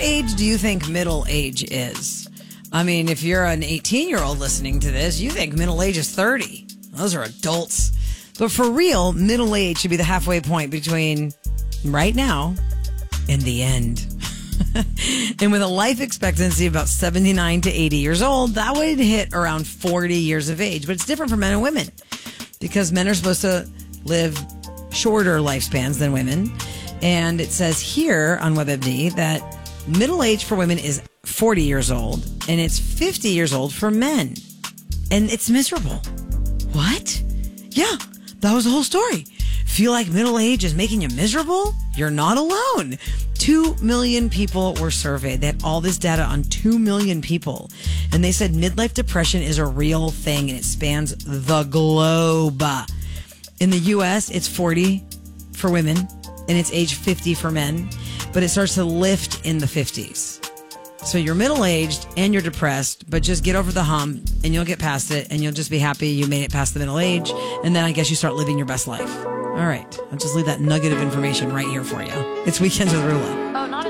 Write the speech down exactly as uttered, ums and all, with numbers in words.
age do you think middle age is? I mean, if you're an eighteen-year-old listening to this, you think middle age is thirty. Those are adults. But for real, middle age should be the halfway point between right now and the end. And with a life expectancy of about seventy-nine to eighty years old, that would hit around forty years of age. But it's different for men and women because men are supposed to live shorter lifespans than women. And it says here on WebMD that middle age for women is forty years old and it's fifty years old for men. And it's miserable. What? Yeah, that was the whole story. Feel like middle age is making you miserable? You're not alone. Two million people were surveyed. They had all this data on two million people. And they said midlife depression is a real thing and it spans the globe. In the U S, it's forty for women and it's age fifty for men, but it starts to lift in the fifties. So you're middle-aged and you're depressed, but just get over the hump and you'll get past it and you'll just be happy you made it past the middle age. And then I guess you start living your best life. All right. I'll just leave that nugget of information right here for you. It's Weekends with Rula. Oh, not